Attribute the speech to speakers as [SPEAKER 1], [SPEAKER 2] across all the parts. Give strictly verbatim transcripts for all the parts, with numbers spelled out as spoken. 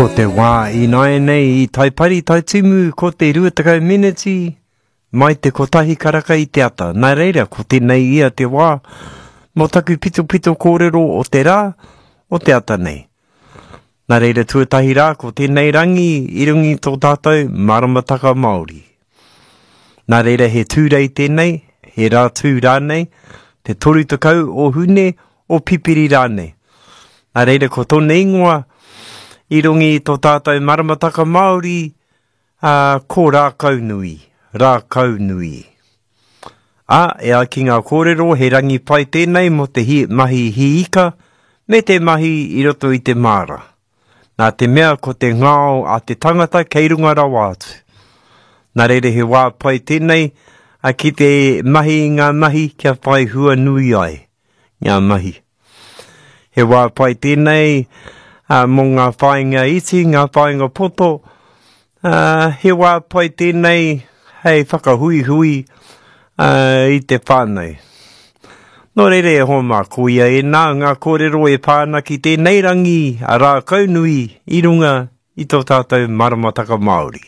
[SPEAKER 1] Ko te wā I nai nei I taipari tai timu ko te ruatakau miniti mai te kotahi karaka I te ata. Nā reira, ko tēnei ia te wā mo taku pito pito kōrero o te rā o te ata nei. Nā reira tuatahi rā ko tēnei rangi I rungi tō tātou maramataka Māori. Nā reira he tūrei tēnei, he rā tū rānei, te toru takau o hune o pipiri rānei. Nā reira ko tōna ingoa I rungi tō tātou maramataka Māori, uh, ko rākau nui, rākau nui. A, e a ki ngā kōrero, he rangi pai tēnei mo te hi, mahi hi ika, me te mahi I roto I te māra. Nā te mea ko te ngāo a te tangata kei runga rawa atu. Nā reire he wā pai tēnei, a ki te mahi I ngā mahi kia pai hua nui ai, ngā mahi. He wā pai tēnei, Uh, mō ngā whāinga iti, ngā whāinga poto, uh, he wā pai tēnei, hei whakahui hui uh, I te whānei. Nō reire e hō mā kuia e nā ngā kōrero e pāna ki tēnei rangi a rā kaunui I runga I tō tātou maramataka Māori.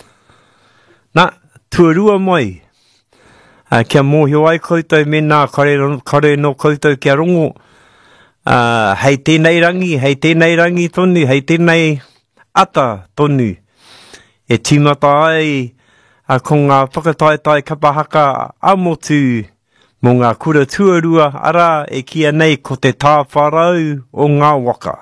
[SPEAKER 1] Nā, tuarua mai, uh, kia mōhio ai koutou me nā kare, kare no koutou kia rongo, Uh, hei tēnei rangi, hei tēnei rangi tonu, hei tēnei ata tonu. E tīmata ai uh, ko ngā whakataetai kapahaka amotu mō ngā kura tuarua ara e kia nei ko te tāwharau o ngā waka.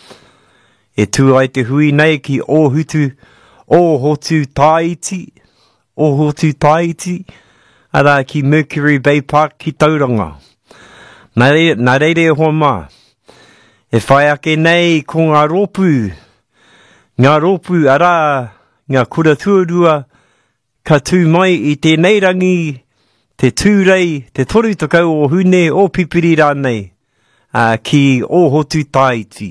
[SPEAKER 1] E tū ai te hui nei ki ōhutu, ōhotu tāiti, ōhotu tāiti, ara ki Mercury Bay Park ki Tauranga. Nā reire, nā reire hoa mā, e whai ake nei ko ngā rōpū, ngā rōpū ara, ngā kura tuarua, ka tū mai I tēnei rangi, te tūrei, te toru takau o hune o pipiri rānei, uh, ki ōhotu tāiti.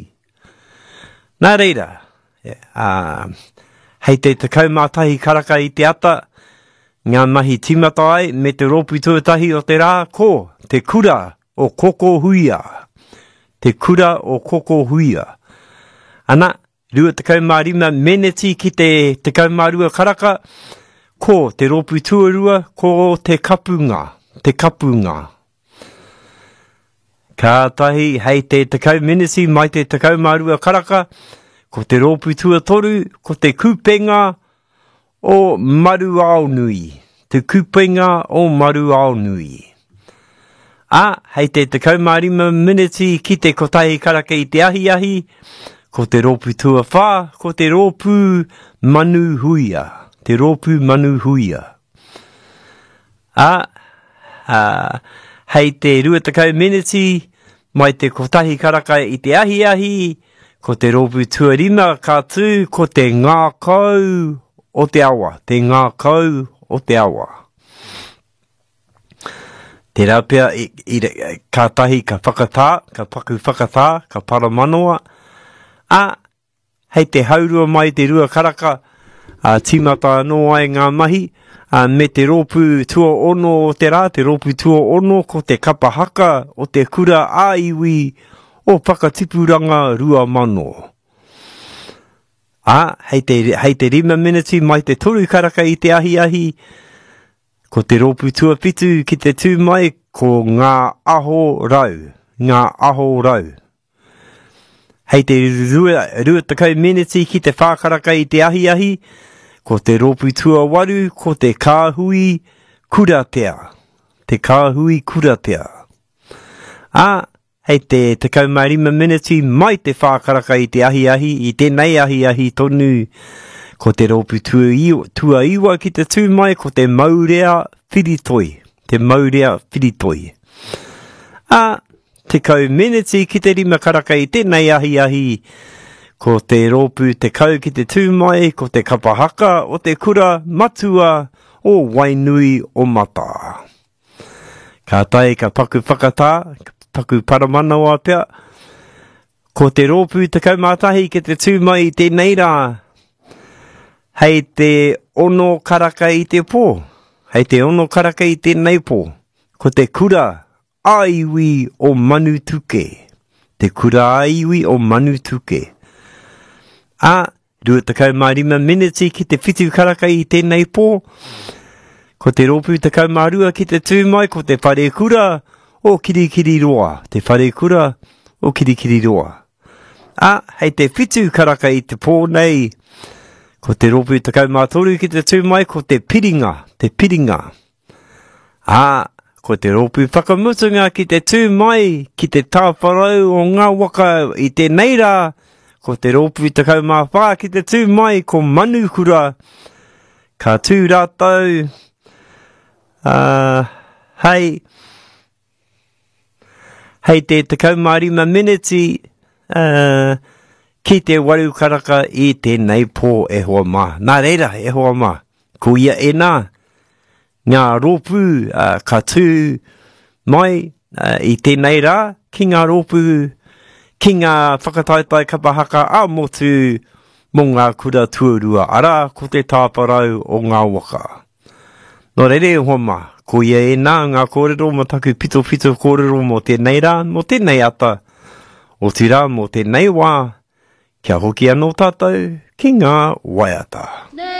[SPEAKER 1] Nā reira, uh, hei te takau mātahi karaka I te ata, ngā mahi tīmata ai me te rōpū tuatahi o te rā, ko te kura, o koko huia. Te kura o koko huia. Ana, rua tekau mārima meneti ki te tekau mārua karaka, ko te rōpū tuarua, ko te kapunga, te kapunga. Kātahi, hei te tekau meneti mai te tekau mārua karaka, ko te rōpū tuatoru, ko te kupenga o maru aonui. Te kupenga o maru aonui. A, hei te tekau mārima miniti ki te kotahi karaka I te ahi ahi, ko te rōpū tua whā, ko te rōpū manu huia, te rōpū manu huia. A, a hei te rua tekau miniti, mai te kotahi karaka I te ahi ahi, ko te rōpū tua rima kātū, ko te ngā kau o te awa, te ngā kau o te awa. Te rapia I, I, ka tahi ka whakatā, ka paku whakatā, ka paramanoa. A, hei te haurua mai te rua karaka, a, tīmata anō ai ngā mahi, a, me te rōpū tua ono o te rā, te rōpū tua ono ko te kapahaka o te kura āiwi o Whakatipuranga rua mano. A, hei te, hei te rima miniti mai te toru karaka I te ahi ahi, ko te rōpū tua pitu ki te tū mai ko ngā aho rau, ngā aho rau. Hei te rua, rua takau miniti ki te whākaraka I te ahi ahi, ko te rōpū tua waru, ko te kāhui kuratea, te kāhui kuratea. A, hei te tekau marima miniti mai te whākaraka I te ahi ahi, I tēnei ahi ahi tonu, ko te rōpū tua iwa, tua iwa ki te tū mai, ko te maurea whiritoi, te maurea whiritoi. A, te kau meneti ki te rima karaka I tēnei ahi ahi, ko te rōpū te kau ki te tū mai, ko te kapahaka o te kura matua o Wainui o Mata. Ka tai ka paku whakatā, ka paku paramanawa pia, ko te rōpū te kau mātahi ki te tū mai I tēnei rā, hei te ono karaka I te pō, hei te ono karaka I tēnei pō, ko te kura aiwi o Manutuke, te kura aiwi o Manutuke. A, rua takau mā rima miniti ki te whitu karaka i tēnei pō. Ko te ropu takau mā rua ki te tū mai, ko te whare kura o kirikiri roa. Te whare kura o kirikiri roa. A, hei te whitu karaka i te pō nei. Ko te ropu takau mā toru ki te tū mai, ko te piringa, te piringa. A, ko te ropu whakamutunga ki te tū mai, ki te tāwharau o ngā waka i te neira. Ko te ropu takau mā whā ki te tū mai, ko manukura. Ka tū rātau. Uh, hei, hei te takau mā rima miniti, uh, ki te waru karaka i tēnei pō e hoa mā. Nā reira, e hoa mā. Ko ia e nā. Ngā rōpu uh, ka tū mai uh, i tēnei rā, ki ngā rōpu, ki ngā whakataitai kapahaka a motu mō ngā kura tuarua ara ko te tāparau o ngā waka. Nō reire e hoa mā, ko ia e nā ngā kōrero mo taku pito pito kōrero mo tēnei rā, mo tēnei ata, o tira mo tēnei wā, kia hoki anō tātou ki ngā waiata.